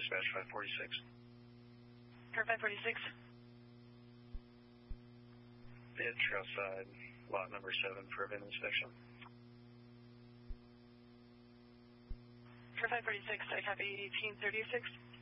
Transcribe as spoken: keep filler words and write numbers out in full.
dispatch five forty-six. Car five forty-six. Yeah, trail side, lot number seven for a V I N inspection. Car five forty-six, I copy eighteen thirty-six.